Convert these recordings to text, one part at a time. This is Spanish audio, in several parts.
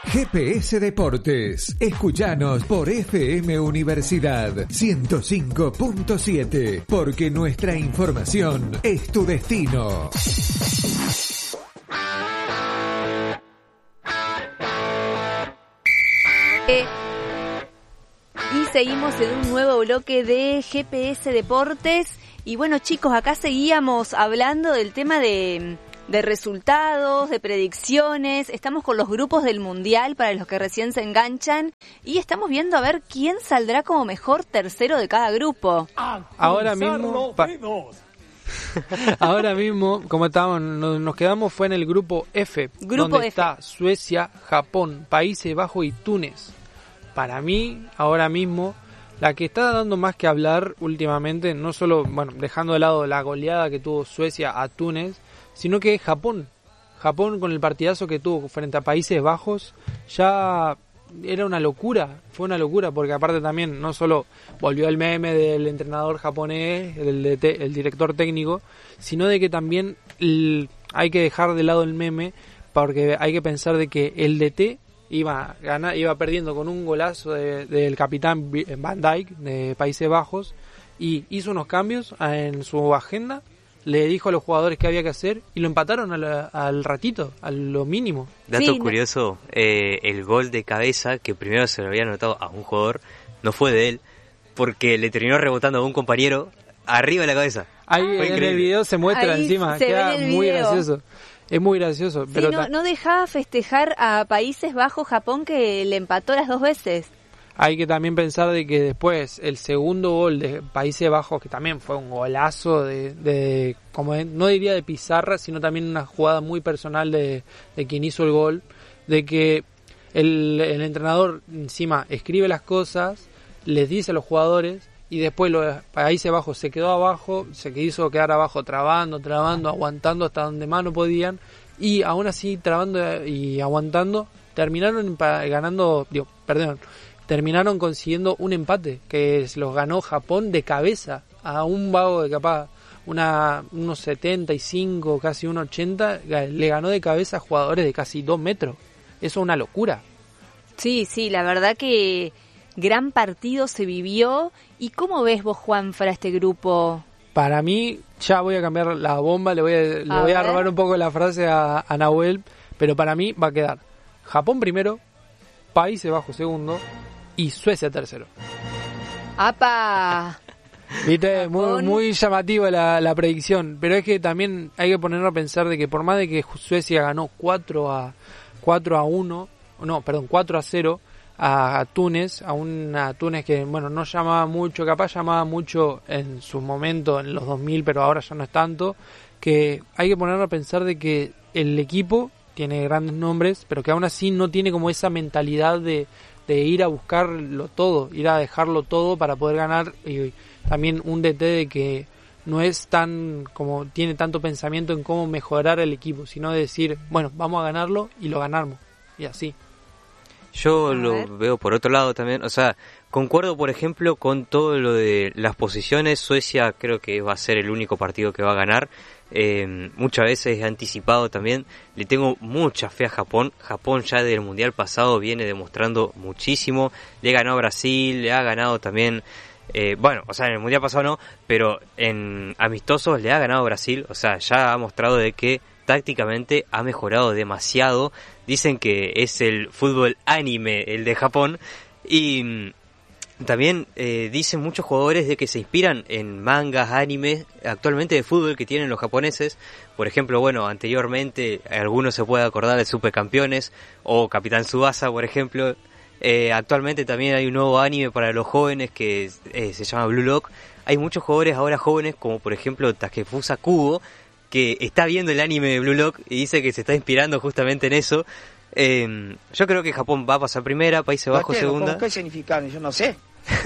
GPS Deportes. Escuchanos por FM Universidad 105.7, porque nuestra información es tu destino. Y seguimos en un nuevo bloque de GPS Deportes. Y bueno, chicos, acá seguíamos hablando del tema de resultados, de predicciones. Estamos con los grupos del Mundial para los que recién se enganchan y estamos viendo a ver quién saldrá como mejor tercero de cada grupo. Ahora mismo, como estábamos, nos quedamos fue en el grupo F, donde está Suecia, Japón, Países Bajos y Túnez. Para mí, ahora mismo, la que está dando más que hablar últimamente, no solo, bueno, dejando de lado la goleada que tuvo Suecia a Túnez, sino que Japón. Japón, con el partidazo que tuvo frente a Países Bajos, ya era una locura. Fue una locura porque aparte también no solo volvió el meme del entrenador japonés, el director técnico, sino de que también hay que dejar de lado el meme porque hay que pensar de que el DT iba perdiendo con un golazo del capitán Van Dijk de Países Bajos y hizo unos cambios en su agenda. Le dijo a los jugadores qué había que hacer y lo empataron al ratito, a lo mínimo. Dato curioso, el gol de cabeza que primero se lo había anotado a un jugador, no fue de él, porque le terminó rebotando a un compañero arriba de la cabeza. Ahí en el video se muestra encima, queda muy gracioso. Es muy gracioso. Sí, pero no dejaba festejar a Países Bajos Japón, que le empató las 2 veces. Hay que también pensar de que después el segundo gol de Países Bajos, que también fue un golazo no diría de pizarra, sino también una jugada muy personal de quien hizo el gol, de que el entrenador encima escribe las cosas, les dice a los jugadores y después los Países Bajos se quedó abajo, se quiso quedar abajo trabando, aguantando hasta donde más no podían y aún así trabando y aguantando terminaron terminaron consiguiendo un empate que los ganó Japón de cabeza a un vago de capaz unos 75, casi 1,80, le ganó de cabeza a jugadores de casi 2 metros. Eso es una locura. Sí, la verdad que gran partido se vivió. ¿Y cómo ves vos, Juanfra, este grupo? Para mí, ya voy a cambiar la bomba, le voy a robar un poco la frase a Nahuel, pero para mí va a quedar Japón primero, Países Bajos segundo y Suecia tercero. ¡Apa! Viste, muy llamativa la predicción, pero es que también hay que ponernos a pensar de que por más de que Suecia ganó 4 a 0 a Túnez, a una Túnez que no llamaba mucho, capaz llamaba mucho en su momento en los 2000, pero ahora ya no es tanto, que hay que ponernos a pensar de que el equipo tiene grandes nombres, pero que aún así no tiene como esa mentalidad de ir a buscarlo todo, ir a dejarlo todo para poder ganar, y también un DT de que no es tan como tiene tanto pensamiento en cómo mejorar el equipo, sino de decir, bueno, vamos a ganarlo y lo ganamos, y así. Yo lo veo por otro lado también, o sea, concuerdo por ejemplo con todo lo de las posiciones. Suecia creo que va a ser el único partido que va a ganar, muchas veces he anticipado también, le tengo mucha fe a Japón. Japón ya desde el mundial pasado viene demostrando muchísimo, le ganó a Brasil, le ha ganado también, en el mundial pasado no, pero en amistosos le ha ganado a Brasil, o sea, ya ha mostrado de que tácticamente ha mejorado demasiado. Dicen que es el fútbol anime el de Japón y también dicen muchos jugadores de que se inspiran en mangas, animes actualmente de fútbol que tienen los japoneses. Por ejemplo, anteriormente algunos se puede acordar de Supercampeones o Capitán Tsubasa, por ejemplo. Actualmente también hay un nuevo anime para los jóvenes que se llama Blue Lock. Hay muchos jugadores ahora jóvenes como por ejemplo Takefusa Kubo, que está viendo el anime de Blue Lock y dice que se está inspirando justamente en eso. Yo creo que Japón va a pasar primera, Países Bajos segunda. ¿Qué significa? Yo no sé.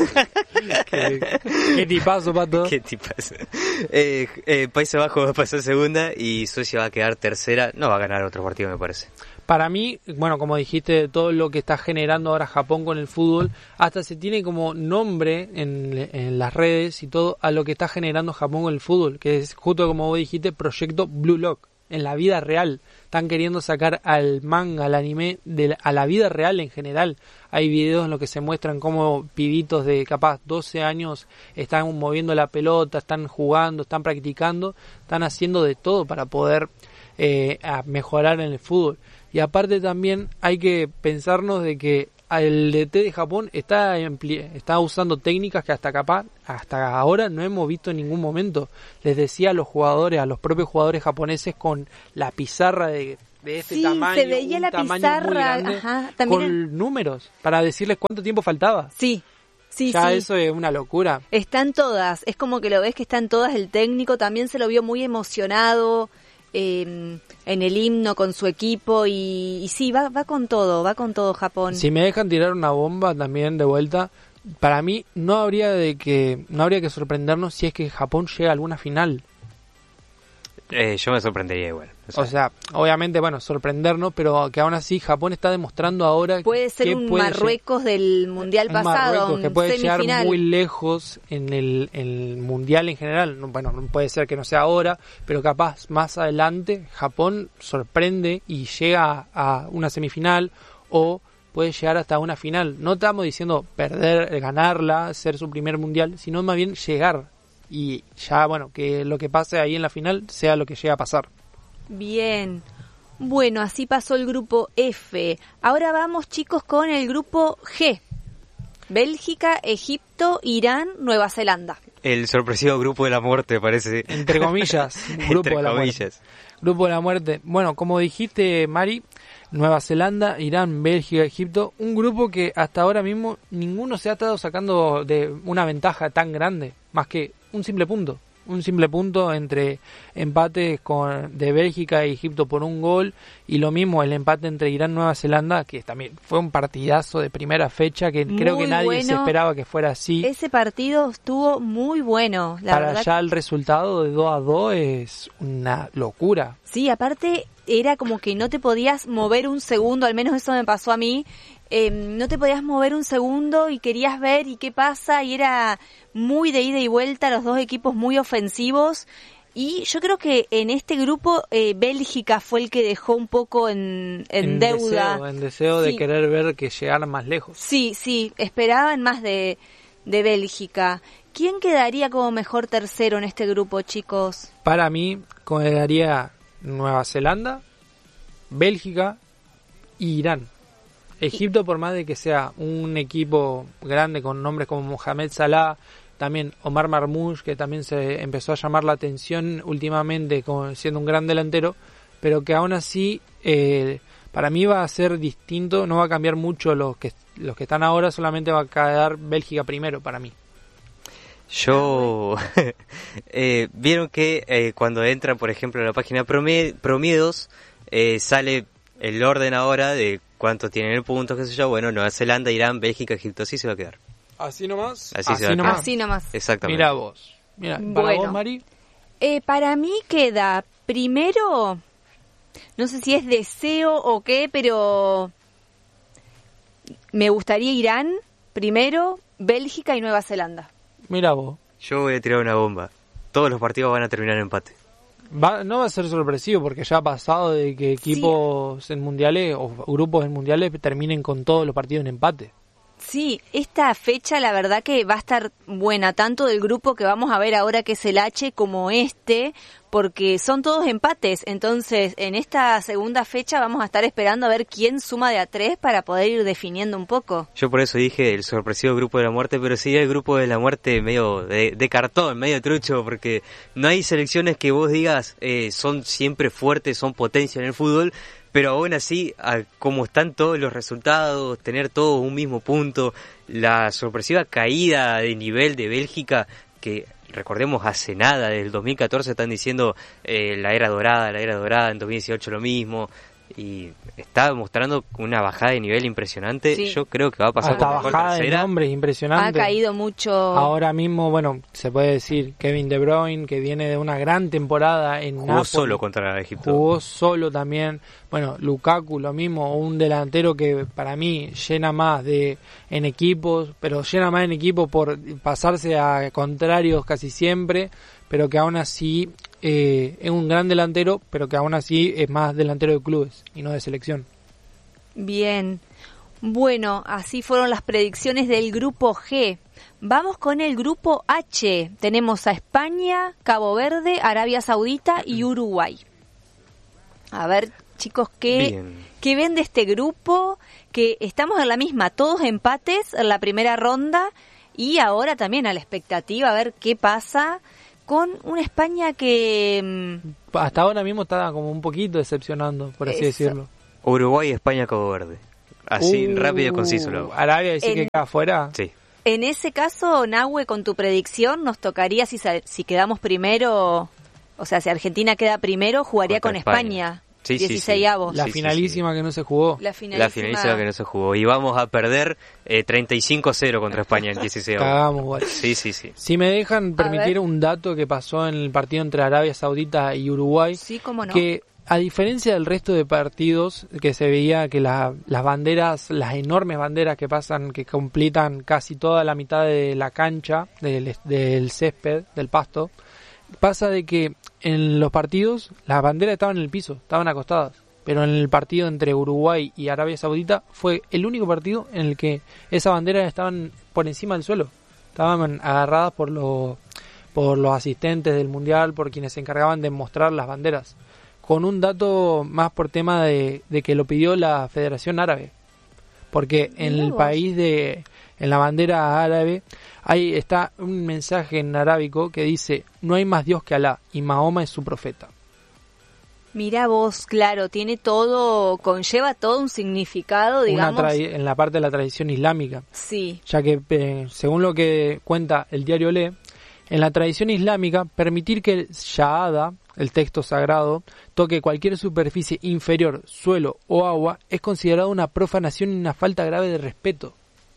¿Qué tipazo, Pato? ¿Qué tipazo? Países Bajos va a pasar segunda y Suecia va a quedar tercera. No va a ganar otro partido, me parece. Para mí, como dijiste, todo lo que está generando ahora Japón con el fútbol, hasta se tiene como nombre en las redes y todo a lo que está generando Japón con el fútbol, que es justo como vos dijiste, Proyecto Blue Lock. en la vida real. Están queriendo sacar al manga, al anime, a la vida real en general. Hay videos en los que se muestran cómo pibitos de capaz 12 años están moviendo la pelota, están jugando, están practicando, están haciendo de todo para poder mejorar en el fútbol. Y aparte también hay que pensarnos de que el DT de Japón está usando técnicas que hasta ahora no hemos visto en ningún momento. Les decía a los jugadores, a los propios jugadores japoneses, con la pizarra de este tamaño, se veía la pizarra, muy grande, con números para decirles cuánto tiempo faltaba. Sí. Eso es una locura. Están todas, es como que lo ves que están todas. El técnico también se lo vio muy emocionado en el himno con su equipo y sí, va con todo Japón. Si me dejan tirar una bomba también de vuelta, para mí no habría que sorprendernos si es que Japón llega a alguna final. Yo me sorprendería igual. O sea, obviamente, sorprendernos, pero que aún así Japón está demostrando ahora puede ser un Marruecos del Mundial pasado, Marruecos que puede llegar muy lejos en el Mundial en general. Bueno, puede ser que no sea ahora, pero capaz más adelante Japón sorprende y llega a una semifinal o puede llegar hasta una final. No estamos diciendo perder, ganarla, ser su primer Mundial, sino más bien llegar. Y ya, que lo que pase ahí en la final sea lo que llegue a pasar. Bien. Bueno, así pasó el grupo F. Ahora vamos, chicos, con el grupo G. Bélgica, Egipto, Irán, Nueva Zelanda. El sorpresivo grupo de la muerte, parece. Entre comillas, grupo de la muerte. Grupo de la muerte. Bueno, como dijiste, Mari, Nueva Zelanda, Irán, Bélgica, Egipto, un grupo que hasta ahora mismo ninguno se ha estado sacando de una ventaja tan grande, más que un simple punto entre empates de Bélgica y Egipto por un gol, y lo mismo el empate entre Irán y Nueva Zelanda, que también fue un partidazo de primera fecha que creo que nadie se esperaba que fuera así. Ese partido estuvo muy bueno, la Para verdad. Ya el resultado de 2-2 es una locura. Sí, aparte era como que no te podías mover un segundo, al menos eso me pasó a mí. No te podías mover un segundo y querías ver y qué pasa, y era muy de ida y vuelta, los dos equipos muy ofensivos, y yo creo que en este grupo Bélgica fue el que dejó un poco en deuda. En deseo de querer ver que llegaran más lejos. Sí, esperaban más de Bélgica. ¿Quién quedaría como mejor tercero en este grupo, chicos? Para mí quedaría Nueva Zelanda, Bélgica y Irán. Egipto, por más de que sea un equipo grande con nombres como Mohamed Salah, también Omar Marmoush, que también se empezó a llamar la atención últimamente siendo un gran delantero, pero que aún así para mí va a ser distinto, no va a cambiar mucho los que están ahora, solamente va a quedar Bélgica primero para mí. Vieron que cuando entran, por ejemplo, en la página Promiedos, sale el orden ahora de cuánto tienen el punto, qué sé yo. Bueno, Nueva Zelanda, Irán, Bélgica, Egipto, así se va a quedar. ¿Así nomás? Así nomás. Exactamente. Mira vos. Para vos, Mari. Para mí queda primero, no sé si es deseo o qué, pero me gustaría Irán primero, Bélgica y Nueva Zelanda. Mira vos. Yo voy a tirar una bomba. Todos los partidos van a terminar en empate. No va a ser sorpresivo porque ya ha pasado de que equipos en mundiales o grupos en mundiales terminen con todos los partidos en empate. Sí, esta fecha la verdad que va a estar buena, tanto del grupo que vamos a ver ahora que es el H como porque son todos empates. Entonces en esta segunda fecha vamos a estar esperando a ver quién suma de a 3 para poder ir definiendo un poco. Yo por eso dije el sorpresivo grupo de la muerte, pero sí el grupo de la muerte medio de cartón, medio trucho, porque no hay selecciones que vos digas son siempre fuertes, son potencia en el fútbol, pero aún así, como están todos los resultados, tener todos un mismo punto, la sorpresiva caída de nivel de Bélgica, que recordemos hace nada, del 2014 están diciendo la era dorada, en 2018 lo mismo, y está mostrando una bajada de nivel impresionante. Sí. Yo creo que va a pasar hasta bajada de nombres impresionante. Ha caído mucho. Ahora mismo, se puede decir Kevin De Bruyne, que viene de una gran temporada en Napoli. Jugó solo contra Egipto. Jugó solo también. Lukaku lo mismo, un delantero que para mí llena más en equipos, pero llena más en equipos por pasarse a contrarios casi siempre, pero que aún así es un gran delantero, pero que aún así es más delantero de clubes y no de selección. Bien. Bueno, así fueron las predicciones del grupo G. Vamos con el grupo H. Tenemos a España, Cabo Verde, Arabia Saudita y Uruguay. A ver, chicos, ¿qué ven de este grupo? Que estamos en la misma, todos empates en la primera ronda y ahora también a la expectativa a ver qué pasa con una España que... hasta ahora mismo está como un poquito decepcionando, por así decirlo. Uruguay, España, Cabo Verde. Así, rápido y conciso. ¿Arabia decir que queda afuera? Sí. En ese caso, Nahue, con tu predicción, nos tocaría, si quedamos primero, o sea, si Argentina queda primero, jugaría con España. Sí, 16avos. La finalísima que no se jugó. La finalísima que no se jugó. Y vamos a perder 35-0 contra España en 16avos. Cagamos, igual. Sí. Si me dejan permitir un dato que pasó en el partido entre Arabia Saudita y Uruguay. Sí, cómo no. Que a diferencia del resto de partidos, que se veía que las banderas, las enormes banderas que pasan, que completan casi toda la mitad de la cancha, del césped, del pasto, pasa de que en los partidos las banderas estaban en el piso, estaban acostadas. Pero en el partido entre Uruguay y Arabia Saudita fue el único partido en el que esas banderas estaban por encima del suelo. Estaban agarradas por los asistentes del Mundial, por quienes se encargaban de mostrar las banderas. Con un dato más por tema de que lo pidió la Federación Árabe. Porque en el país en la bandera árabe, ahí está un mensaje en arábico que dice: no hay más Dios que Alá y Mahoma es su profeta. Mirá vos, claro, conlleva todo un significado, digamos. En la parte de la tradición islámica. Sí. Ya que, según lo que cuenta el diario Le, en la tradición islámica, permitir que el Shahada, el texto sagrado, toque cualquier superficie inferior, suelo o agua, es considerado una profanación y una falta grave de respeto.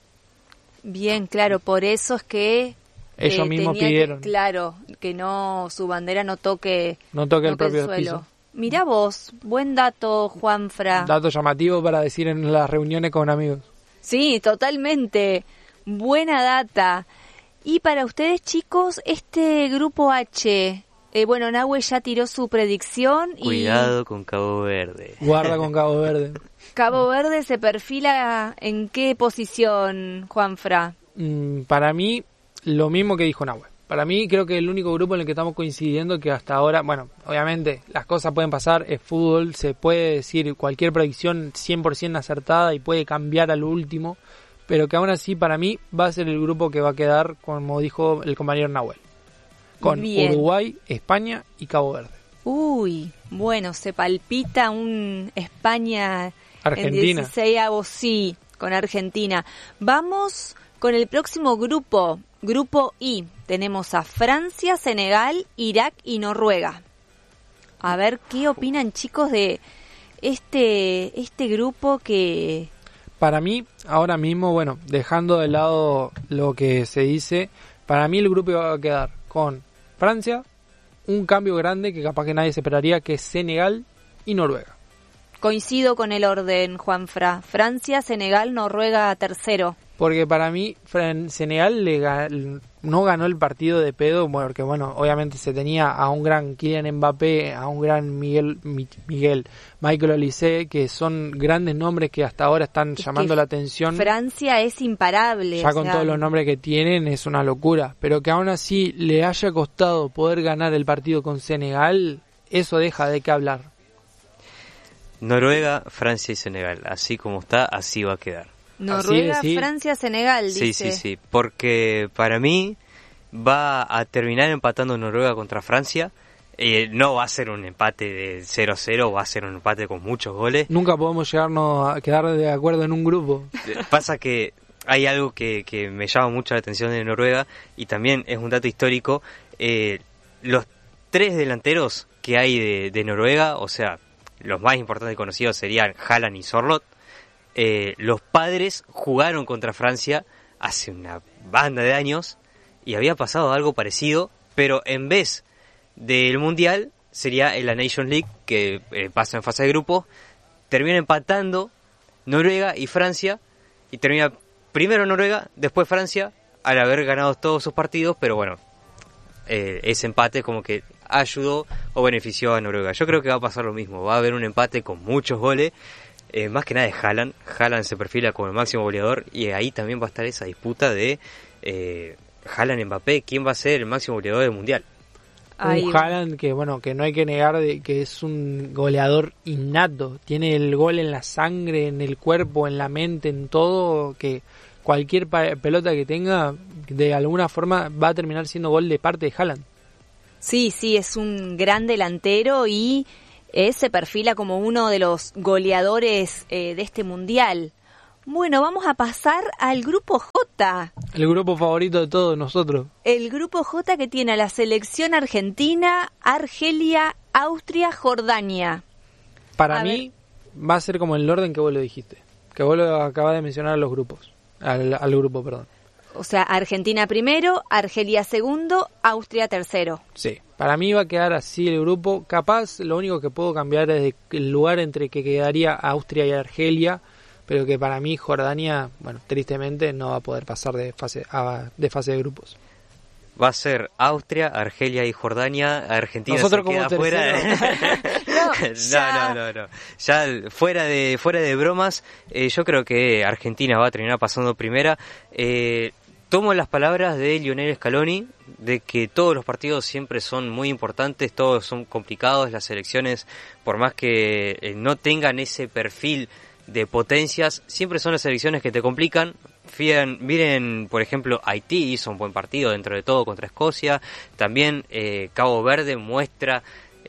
Bien, claro, por eso es que ellos mismos pidieron. Que no, su bandera no toque el propio suelo. piso. Mirá vos, buen dato, Juanfra. Dato llamativo para decir en las reuniones con amigos. Sí, totalmente. Buena data. Y para ustedes, chicos, este grupo H, Nahue ya tiró su predicción. Cuidado con Cabo Verde. Guarda con Cabo Verde. ¿Cabo Verde se perfila en qué posición, Juanfra? Para mí, lo mismo que dijo Nahue. Para mí, creo que el único grupo en el que estamos coincidiendo que hasta ahora, bueno, obviamente las cosas pueden pasar, es fútbol, se puede decir cualquier predicción 100% acertada y puede cambiar al último, pero que aún así para mí va a ser el grupo que va a quedar, como dijo el compañero Nahuel, con Uruguay, España y Cabo Verde. Uy, bueno, se palpita un España-Argentina. En 16avos, sí, con Argentina. Vamos con el próximo grupo, grupo I. Tenemos a Francia, Senegal, Irak y Noruega. A ver, ¿qué opinan, chicos, de este grupo que... Para mí, ahora mismo, bueno, dejando de lado lo que se dice, para mí el grupo va a quedar con Francia, un cambio grande que capaz que nadie se esperaría, que es Senegal y Noruega. Coincido con el orden, Juanfra. Francia, Senegal, Noruega tercero. Porque para mí Senegal no ganó el partido de pedo, porque bueno, obviamente se tenía a un gran Kylian Mbappé, a un gran Michael Olise, que son grandes nombres que hasta ahora están llamando la atención. Francia es imparable. Ya con todos los nombres que tienen es una locura, pero que aún así le haya costado poder ganar el partido con Senegal, eso deja de qué hablar. Noruega, Francia y Senegal, así como está, así va a quedar. Noruega, Francia, Senegal, dice. Sí, porque para mí va a terminar empatando Noruega contra Francia. No va a ser un empate de 0-0, va a ser un empate con muchos goles. Nunca podemos llegarnos a quedar de acuerdo en un grupo. Pasa que hay algo que me llama mucho la atención de Noruega, y también es un dato histórico. Los 3 delanteros que hay de Noruega, o sea, los más importantes y conocidos serían Haaland y Sørloth. Los padres jugaron contra Francia hace una banda de años y había pasado algo parecido, pero en vez del Mundial sería en la Nation League, que pasa en fase de grupo. Termina empatando Noruega y Francia, y termina primero Noruega, después Francia, al haber ganado todos sus partidos, pero bueno, ese empate como que ayudó o benefició a Noruega. Yo creo que va a pasar lo mismo, va a haber un empate con muchos goles, más que nada de Haaland. Haaland se perfila como el máximo goleador y ahí también va a estar esa disputa de Haaland-Mbappé, ¿quién va a ser el máximo goleador del Mundial? Un Haaland que no hay que negar de que es un goleador innato, tiene el gol en la sangre, en el cuerpo, en la mente, en todo, que cualquier pelota que tenga de alguna forma va a terminar siendo gol de parte de Haaland. Sí, es un gran delantero y se perfila como uno de los goleadores de este mundial. Bueno, vamos a pasar al grupo J. El grupo favorito de todos nosotros. El grupo J que tiene a la selección argentina, Argelia, Austria, Jordania. Para mí va a ser como el orden que vos lo dijiste, que vos lo acabas de mencionar a los grupos, al grupo, perdón. O sea, Argentina primero, Argelia segundo, Austria tercero. Sí, para mí va a quedar así el grupo. Capaz lo único que puedo cambiar es el lugar entre que quedaría Austria y Argelia, pero que para mí Jordania, bueno, tristemente no va a poder pasar de fase de grupos. Va a ser Austria, Argelia y Jordania. Argentina nosotros se queda fuera. No. Ya fuera de bromas, yo creo que Argentina va a terminar pasando primera. Tomo las palabras de Lionel Scaloni, de que todos los partidos siempre son muy importantes, todos son complicados, las selecciones, por más que no tengan ese perfil de potencias, siempre son las selecciones que te complican. Miren, por ejemplo, Haití hizo un buen partido dentro de todo contra Escocia. También Cabo Verde muestra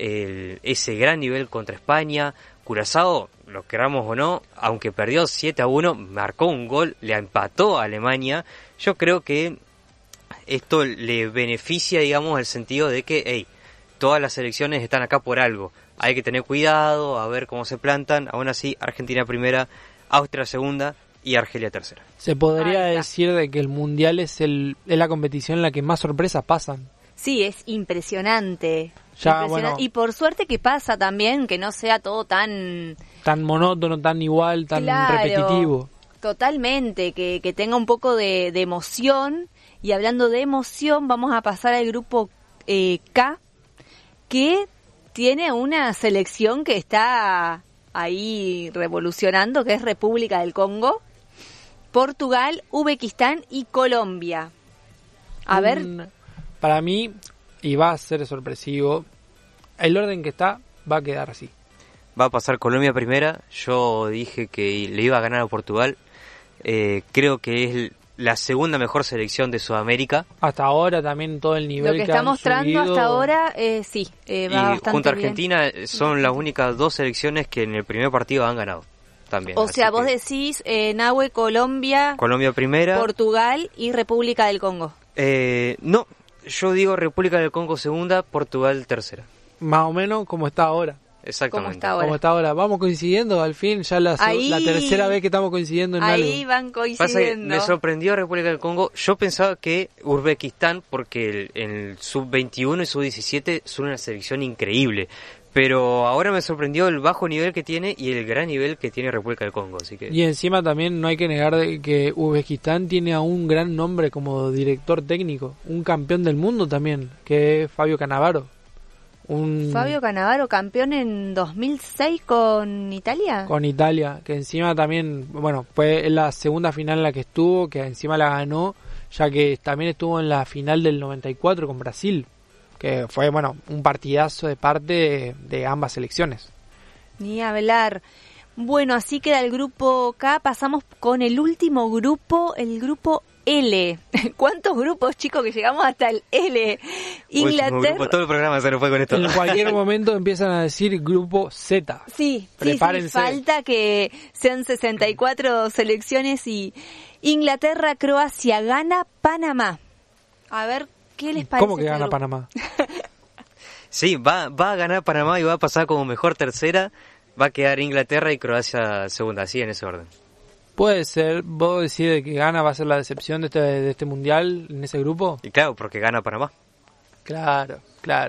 ese gran nivel contra España. Curazao, lo queramos o no, aunque perdió 7-1, marcó un gol, le empató a Alemania. Yo creo que esto le beneficia, digamos, el sentido de que todas las selecciones están acá por algo. Hay que tener cuidado, a ver cómo se plantan. Aún así, Argentina primera, Austria segunda y Argelia tercera. Se podría decir de que el Mundial es la competición en la que más sorpresas pasan. Sí, es impresionante. Bueno, y por suerte que pasa también, que no sea todo tan monótono, tan igual, tan repetitivo. Totalmente, que tenga un poco de emoción. Y hablando de emoción, vamos a pasar al grupo K, que tiene una selección que está ahí revolucionando, que es República del Congo, Portugal, Uzbekistán y Colombia. A ver. Para mí, y va a ser sorpresivo, el orden que está va a quedar así. Va a pasar Colombia primera. Yo dije que le iba a ganar a Portugal. Creo que es la segunda mejor selección de Sudamérica. Hasta ahora también todo el nivel que está mostrando subido. Hasta ahora, sí, va y bastante junto a Argentina bien. Son las únicas dos selecciones que en el primer partido han ganado. También. O sea, vos decís, Nahue, Colombia primera, Portugal y República del Congo. No, yo digo República del Congo segunda, Portugal tercera. Más o menos como está ahora. Exactamente. Como está ahora. Vamos coincidiendo, al fin, ya la tercera vez que estamos coincidiendo en algo. Ahí van coincidiendo. Me sorprendió República del Congo. Yo pensaba que Uzbekistán, porque el sub-21 y sub-17 son una selección increíble. Pero ahora me sorprendió el bajo nivel que tiene y el gran nivel que tiene República del Congo. Así que... Y encima también no hay que negar de que Uzbekistán tiene a un gran nombre como director técnico, un campeón del mundo también, que es Fabio Cannavaro. Fabio Cannavaro, campeón en 2006 con Italia. Con Italia, que encima también, bueno, fue la segunda final en la que estuvo, que encima la ganó, ya que también estuvo en la final del 94 con Brasil, que fue, bueno, un partidazo de parte de ambas selecciones. Ni hablar. Bueno, así queda el grupo K. Pasamos con el último grupo, el grupo L. ¿Cuántos grupos, chicos, que llegamos hasta el L? Inglaterra. Grupo, todo el programa se nos fue con esto. En cualquier momento empiezan a decir grupo Z. Sí, prepárense. Sí, falta que sean 64 selecciones y Inglaterra, Croacia, Ghana, Panamá. A ver, ¿qué les parece? ¿Cómo que gana Panamá? Sí, va a ganar Panamá y va a pasar como mejor tercera. Va a quedar Inglaterra y Croacia segunda, así en ese orden. Puede ser, vos decís que Ghana va a ser la decepción de este mundial en ese grupo. Y claro, porque gana Panamá. Claro.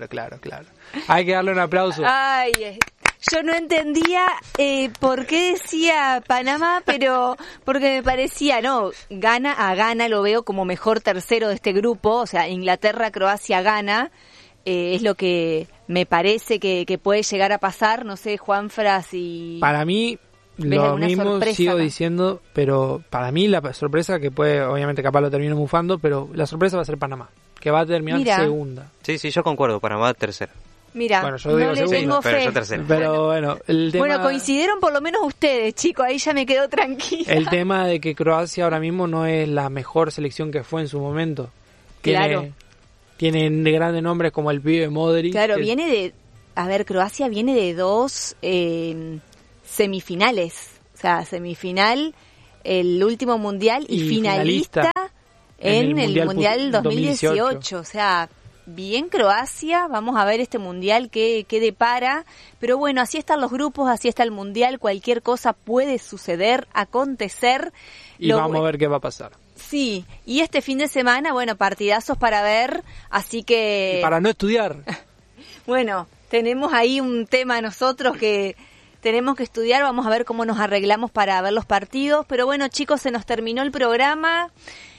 Hay que darle un aplauso. Ay, yo no entendía por qué decía Panamá, pero porque me parecía, Ghana lo veo como mejor tercero de este grupo, o sea, Inglaterra, Croacia, Ghana. es lo que me parece que puede llegar a pasar. No sé, Juanfra, si... Para mí, lo mismo sigo diciendo, pero para mí la sorpresa que puede, obviamente capaz lo termino mufando, pero la sorpresa va a ser Panamá, que va a terminar segunda. Sí, yo concuerdo, Panamá tercera. Mira, bueno, yo digo no le tengo fe. Pero yo tercera. Pero bueno, el tema... Bueno, coincidieron por lo menos ustedes, chicos, ahí ya me quedo tranquila. El tema de que Croacia ahora mismo no es la mejor selección que fue en su momento. Claro. Tienen grandes nombres como el pibe Modric. Claro, viene de... A ver, Croacia viene de 2 semifinales. O sea, semifinal, el último mundial y finalista en el Mundial 2018. O sea... Bien Croacia, vamos a ver este mundial qué depara, pero bueno, así están los grupos, así está el mundial, cualquier cosa puede suceder, acontecer. Y vamos a ver qué va a pasar. Sí, y este fin de semana, bueno, partidazos para ver, así que... Y para no estudiar. Bueno, tenemos ahí un tema nosotros que tenemos que estudiar, vamos a ver cómo nos arreglamos para ver los partidos, pero bueno chicos, se nos terminó el programa.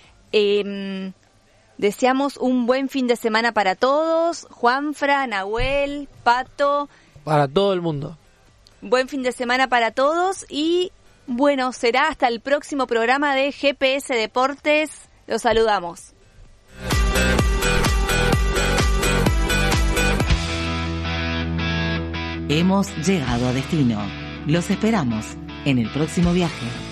Deseamos un buen fin de semana para todos. Juanfra, Nahuel, Pato. Para todo el mundo. Buen fin de semana para todos. Y bueno, será hasta el próximo programa de GPS Deportes. Los saludamos. Hemos llegado a destino. Los esperamos en el próximo viaje.